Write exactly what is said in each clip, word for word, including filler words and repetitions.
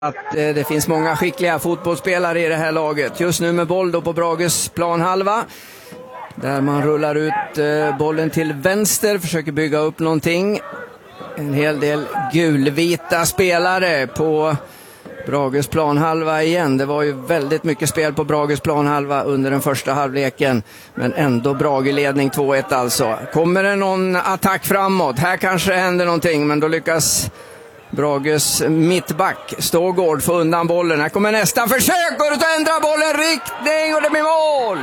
att eh, det finns många skickliga fotbollsspelare i det här laget. Just nu med boll då på Brages planhalva. Där man rullar ut eh, bollen till vänster, försöker bygga upp någonting. En hel del gulvita spelare på Brages planhalva igen. Det var ju väldigt mycket spel på Brages planhalva under den första halvleken. Men ändå Brage-ledning två ett alltså. Kommer det någon attack framåt? Här kanske händer någonting, men då lyckas Brages mittback Stågård få undan bollen. Här kommer nästa försök och då ändrar bollen riktning och det blir mål!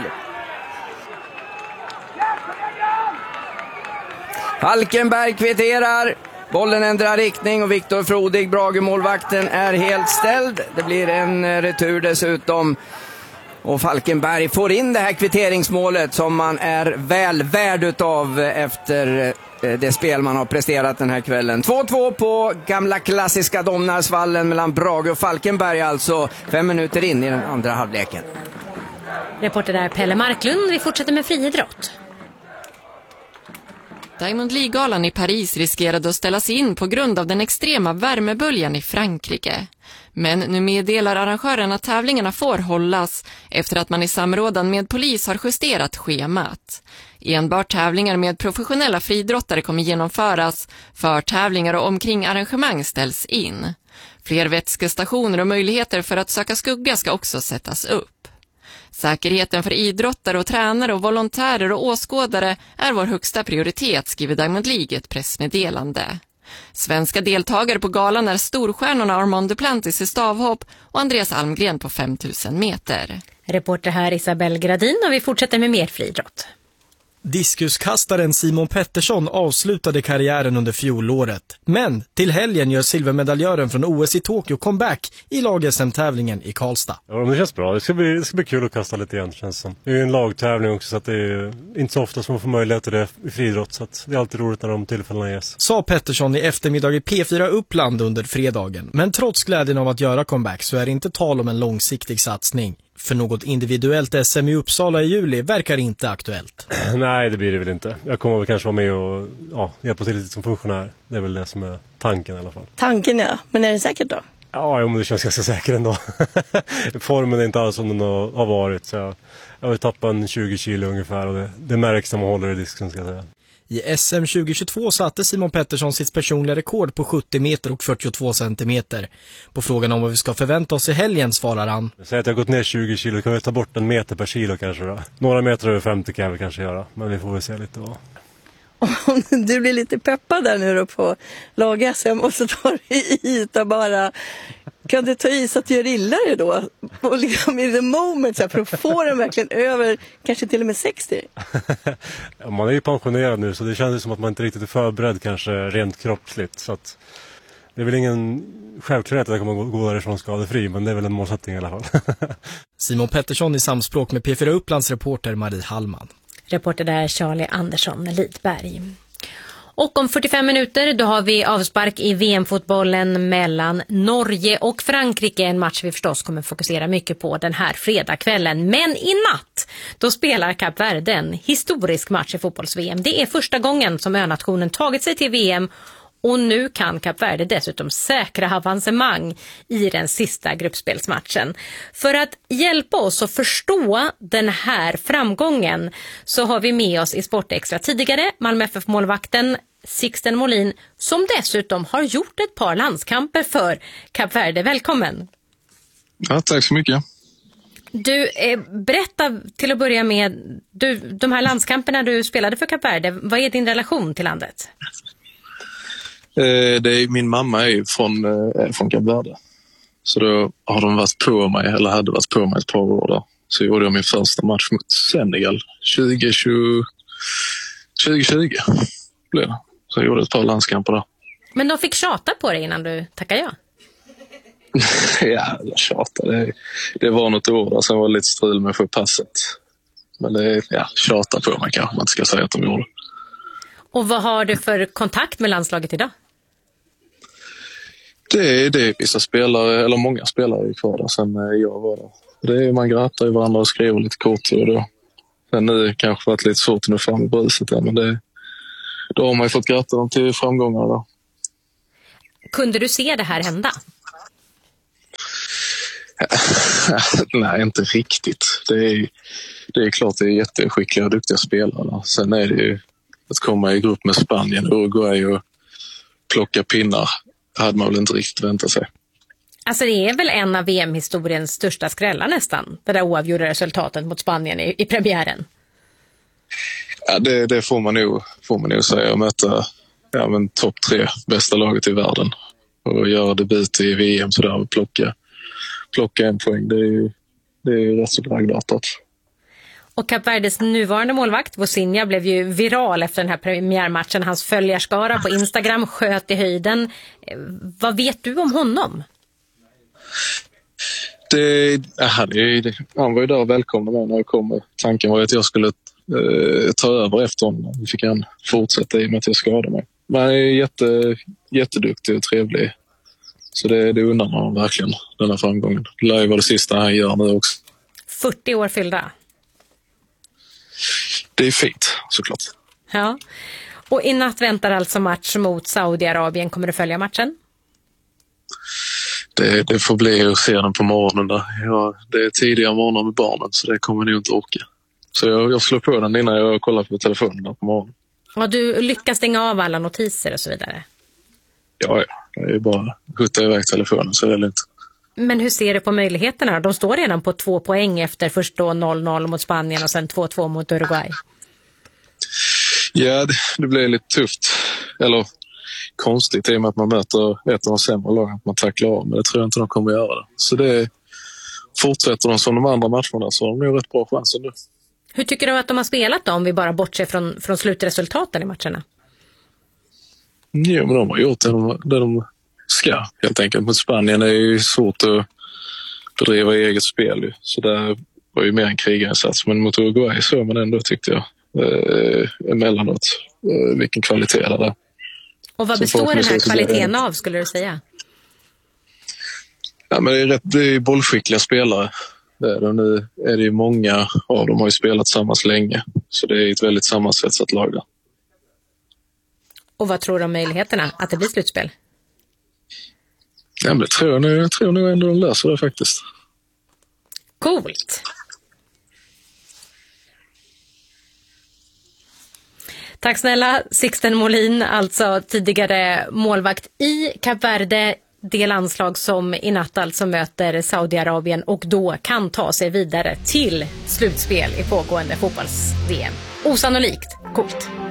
Falkenberg kvitterar. Bollen ändrar riktning och Viktor Frodig, Brage-målvakten, är helt ställd. Det blir en retur dessutom. Och Falkenberg får in det här kvitteringsmålet som man är väl värd utav efter det spel man har presterat den här kvällen. två två på gamla klassiska Domnarsvallen mellan Brage och Falkenberg, alltså fem minuter in i den andra halvleken. Reporter där Pelle Marklund. Vi fortsätter med friidrott. Diamond League-galan i Paris riskerade att ställas in på grund av den extrema värmeböljan i Frankrike. Men nu meddelar arrangören att tävlingarna får hållas efter att man i samrådan med polis har justerat schemat. Enbart tävlingar med professionella friidrottare kommer genomföras, för tävlingar och omkring arrangemang ställs in. Fler vätskestationer och möjligheter för att söka skugga ska också sättas upp. Säkerheten för idrottare och tränare och volontärer och åskådare är vår högsta prioritet, skriver Diamond League ett pressmeddelande. Svenska deltagare på galan är storstjärnorna Armand Duplantis i stavhopp och Andreas Almgren på fem tusen meter. Reporter här Isabel Gradin, och vi fortsätter med mer friidrott. Diskuskastaren Simon Pettersson avslutade karriären under fjolåret. Men till helgen gör silvermedaljören från O S i Tokyo comeback i lag-S M-tävlingen i Karlstad. Ja, men det känns bra. Det ska bli, det ska bli kul att kasta lite igen, känns som. Det är ju en lagtävling också, så att det är inte så ofta som man får möjlighet till det i friidrott. Så att det är alltid roligt när de tillfällena ges. Sa Pettersson i eftermiddag i P fyra Uppland under fredagen. Men trots glädjen av att göra comeback så är det inte tal om en långsiktig satsning. För något individuellt S M i Uppsala i juli verkar inte aktuellt. Nej, det blir det väl inte. Jag kommer väl kanske vara med och ja, hjälpa till lite som funktionär. Det är väl det som är tanken i alla fall. Tanken, ja. Men är det säkert då? Ja, men det känns ganska säkert ändå. Formen är inte alls som den har varit. Så jag, jag har tappat en tjugo kilo ungefär, och det, det märks när man håller i disken, ska jag säga. I S M tjugo tjugotvå satte Simon Pettersson sitt personliga rekord på sjuttio meter och fyrtiotvå centimeter. På frågan om vad vi ska förvänta oss i helgen svarar han: Säg att jag har gått ner tjugo kilo, kan vi ta bort en meter per kilo kanske då? Några meter över femtio kan vi kanske göra, men vi får väl se lite vad. Om du blir lite peppad där nu då på lag-S M och så tar du i yta bara. Kan du ta i så att du gör illa det då? Och liksom i the moment så här, för att få den verkligen över kanske till och med sextio. Ja, man är ju pensionerad nu, så det känns som att man inte riktigt är förberedd kanske rent kroppsligt. Så att det är väl ingen självklarhet att jag kommer gå därifrån skadefri, men det är väl en målsättning i alla fall. Simon Pettersson i samspråk med P fyra Upplands reporter Marie Hallman. Reporter där Charlie Andersson Lidberg. Och om fyrtiofem minuter då har vi avspark i V M-fotbollen mellan Norge och Frankrike. En match vi förstås kommer fokusera mycket på den här fredagskvällen. Men i natt då spelar Kap Verde en historisk match i fotbolls-V M. Det är första gången som önationen tagit sig till V M. Och nu kan Kap Verde dessutom säkra avancemang i den sista gruppspelsmatchen. För att hjälpa oss att förstå den här framgången så har vi med oss i Sportextra tidigare Malmö F F-målvakten Sixten Molin, som dessutom har gjort ett par landskamper för Kap Verde. Välkommen! Ja, tack så mycket. Du, eh, berätta till att börja med, du, de här landskamperna du spelade för Kap Verde, vad är din relation till landet? Det är, min mamma är från, är från Kap Verde. Så då har de varit på mig, eller hade varit på mig ett par år där. Så gjorde jag min första match mot Senegal tjugo tjugo. Blev det. Så jag gjorde ett par landskamper där. Men de fick tjata på dig innan du tackade ja? Ja, jag tjatade. Det, det var något år där, sen var det lite strul med att få passet. Men det, ja, tjata på mig kanske man inte ska säga att de gjorde. Och vad har du för kontakt med landslaget idag? Det är det vissa spelare, eller många spelare är kvar där sen jag var där. Det är, man grattar i varandra och skriver lite kort och då. Sen nu kanske varit lite svårt att nå fram i bruset där, men det, då har man ju fått gratta dem till framgångarna då. Kunde du se det här hända? Nej, inte riktigt. Det är, det är klart det är jätteskickliga och duktiga spelare. Sen är det ju att komma i grupp med Spanien och Uruguay och plocka pinnar hade man väl inte riktigt väntat sig. Alltså det är väl en av V M-historiens största skrällar nästan, det där oavgjorda resultatet mot Spanien i, i premiären. Ja, det, det får man nog, får man nog säga. Att möta ja, men topp tre bästa laget i världen och göra debut i V M sådär och plocka, plocka en poäng. Det är ju det är rätt så bragdartat. Och Kap Verdes nuvarande målvakt, Vozinha, blev ju viral efter den här premiärmatchen. Hans följarskara på Instagram sköt i höjden. Vad vet du om honom? Det, han, är, han var ju där och välkomnade mig när jag kom. Tanken var att jag skulle eh, ta över efter honom. Nu fick han fortsätta i och med att jag skadade mig. Men han är jätte, jätteduktig och trevlig. Så det, det undrar man verkligen, den här framgången. Det lär ju vara det sista han gör nu också. fyrtio år fyllda. Det är fint, såklart. Ja. Och i natt väntar alltså match mot Saudiarabien. Kommer du följa matchen? Det, det får bli att se den på morgonen där. Ja, det är tidiga morgnar med barnen så det kommer nog inte orka. Så jag, jag slår på den innan jag kollar på telefonen där på morgonen. Ja, du lyckas stänga av alla notiser och så vidare? Ja, ja. Det är bara att skjuta iväg telefonen så är det lugnt. Men hur ser du på möjligheterna? De står redan på två poäng efter först då noll noll mot Spanien och sen två två mot Uruguay. Ja, det, det blir lite tufft. Eller konstigt i och med att man möter ett av de sämre lagen att man tacklar av. Men det tror jag inte de kommer att göra det. Så det fortsätter de som de andra matcherna så har de nog rätt bra chanser nu. Hur tycker du att de har spelat då om vi bara bortser från, från slutresultaten i matcherna? Ja, men de har gjort det de, det de ska helt enkelt. Mot Spanien är det ju svårt att bedriva eget spel. Så det var ju mer en krigarinsats. Men mot Uruguay så man ändå tyckte jag eh, emellanåt eh, vilken kvalitet det är. Och vad består den här kvaliteten av skulle du säga? Ja, men det är rätt, det är bollskickliga spelare. Det är det. Nu är det ju många av dem har ju spelat tillsammans länge. Så det är ett väldigt sammansvetsat lag där. Och vad tror du om möjligheterna att det blir slutspel? Ja, men det tror jag, jag tror nog ändå de löser det faktiskt. Coolt! Tack snälla Sixten Molin, alltså tidigare målvakt i Kap Verde, det landslag som i natt alltså möter Saudiarabien och då kan ta sig vidare till slutspel i pågående fotbolls-V M. Osannolikt coolt!